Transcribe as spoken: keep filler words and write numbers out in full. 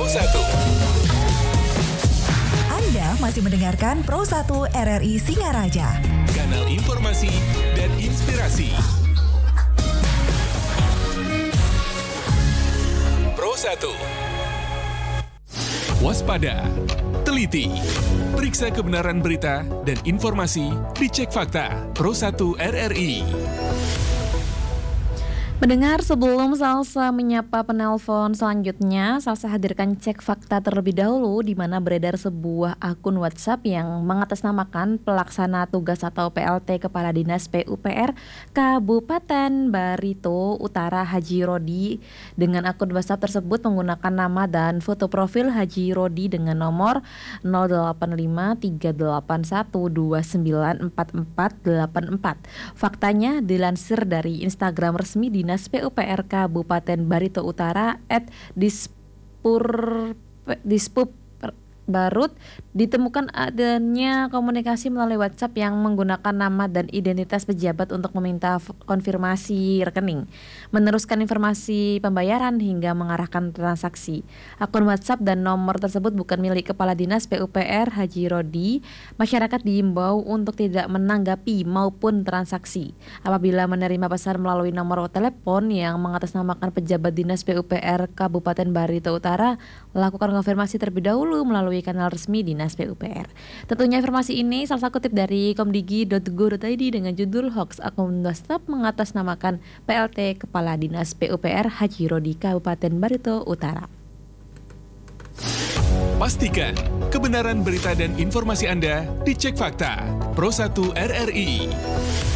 satu. Anda masih mendengarkan Pro satu R R I Singaraja. Kanal informasi dan inspirasi. Pro satu. Waspada, teliti, periksa kebenaran berita dan informasi, dicek fakta. Pro satu R R I. Mendengar sebelum Salsa menyapa penelpon selanjutnya, Salsa hadirkan cek fakta terlebih dahulu di mana beredar sebuah akun WhatsApp yang mengatasnamakan pelaksana tugas atau P L T Kepala Dinas P U P R Kabupaten Barito Utara Haji Rodi. Dengan akun WhatsApp tersebut menggunakan nama dan foto profil Haji Rodi dengan nomor nol delapan lima tiga delapan satu dua sembilan empat empat delapan empat. Faktanya dilansir dari Instagram resmi Dinas Dinas P U P R Kabupaten Barito Utara at dispur dispup Barut, ditemukan adanya komunikasi melalui WhatsApp yang menggunakan nama dan identitas pejabat untuk meminta konfirmasi rekening, meneruskan informasi pembayaran hingga mengarahkan transaksi. Akun WhatsApp dan nomor tersebut bukan milik Kepala Dinas P U P R Haji Rodi. Masyarakat diimbau untuk tidak menanggapi maupun transaksi. Apabila menerima pesan melalui nomor telepon yang mengatasnamakan pejabat Dinas P U P R Kabupaten Barito Utara, lakukan konfirmasi terlebih dahulu melalui kanal resmi Dinas P U P R. Tentunya informasi ini salah satu kutip dari komdigi dot go dot i d dengan judul Hoax Akun WhatsApp mengatasnamakan P L T Kepala Dinas P U P R Haji Rodi Kabupaten Barito Utara. Pastikan kebenaran berita dan informasi Anda dicek fakta. Pro satu R R I.